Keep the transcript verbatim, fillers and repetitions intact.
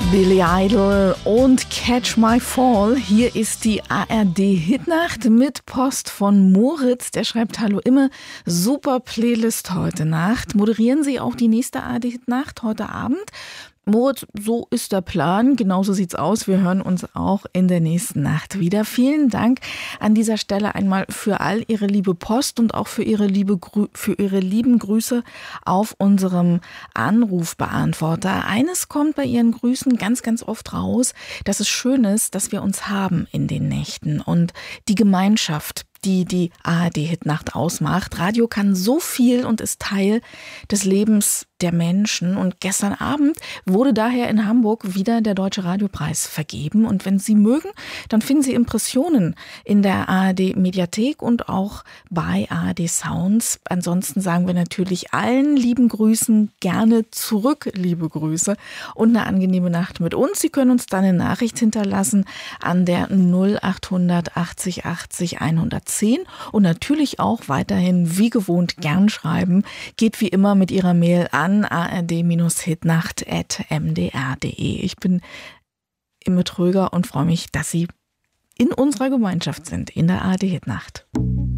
Billy Idol und Catch My Fall. Hier ist die A R D-Hitnacht mit Post von Moritz. Der schreibt: Hallo Imme, super Playlist heute Nacht. Moderieren Sie auch die nächste A R D-Hitnacht heute Abend? Moritz, so ist der Plan. Genauso sieht's aus. Wir hören uns auch in der nächsten Nacht wieder. Vielen Dank an dieser Stelle einmal für all Ihre liebe Post und auch für Ihre liebe für Ihre lieben Grüße auf unserem Anrufbeantworter. Eines kommt bei Ihren Grüßen ganz, ganz oft raus, dass es schön ist, dass wir uns haben in den Nächten und die Gemeinschaft, die die A R D-Hitnacht ausmacht. Radio kann so viel und ist Teil des Lebens der Menschen. Und gestern Abend wurde daher in Hamburg wieder der Deutsche Radiopreis vergeben. Und wenn Sie mögen, dann finden Sie Impressionen in der A R D-Mediathek und auch bei A R D Sounds. Ansonsten sagen wir natürlich allen lieben Grüßen gerne zurück, liebe Grüße und eine angenehme Nacht mit uns. Sie können uns dann eine Nachricht hinterlassen an der null acht hundert achtzig achtzig hundertzehn und natürlich auch weiterhin wie gewohnt gern schreiben. Geht wie immer mit Ihrer Mail an a r d hitnacht at m d r punkt d e. Ich bin Imme Tröger und freue mich, dass Sie in unserer Gemeinschaft sind, in der A R D-Hitnacht.